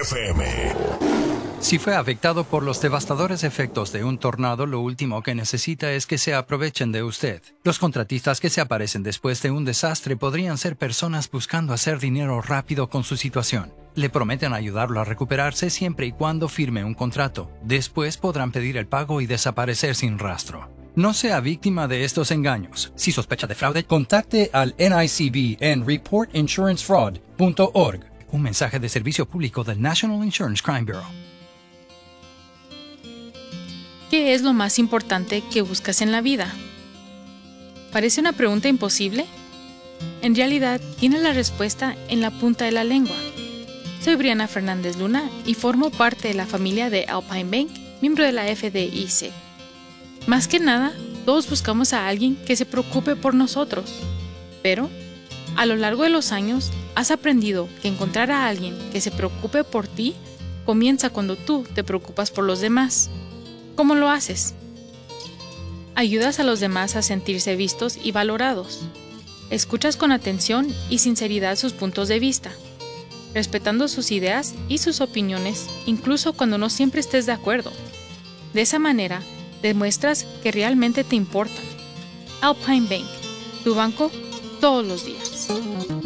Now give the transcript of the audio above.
FM. Si fue afectado por los devastadores efectos de un tornado, lo último que necesita es que se aprovechen de usted. Los contratistas que se aparecen después de un desastre podrían ser personas buscando hacer dinero rápido con su situación. Le prometen ayudarlo a recuperarse siempre y cuando firme un contrato. Después podrán pedir el pago y desaparecer sin rastro. No sea víctima de estos engaños. Si sospecha de fraude, contacte al NICB en reportinsurancefraud.org. Un mensaje de servicio público del National Insurance Crime Bureau. ¿Qué es lo más importante que buscas en la vida? ¿Parece una pregunta imposible? En realidad, tiene la respuesta en la punta de la lengua. Soy Brianna Fernández Luna y formo parte de la familia de Alpine Bank, miembro de la FDIC. Más que nada, todos buscamos a alguien que se preocupe por nosotros. Pero, a lo largo de los años, has aprendido que encontrar a alguien que se preocupe por ti comienza cuando tú te preocupas por los demás. ¿Cómo lo haces? Ayudas a los demás a sentirse vistos y valorados. Escuchas con atención y sinceridad sus puntos de vista, respetando sus ideas y sus opiniones, incluso cuando no siempre estés de acuerdo. De esa manera, demuestras que realmente te importan. Alpine Bank, tu banco todos los días.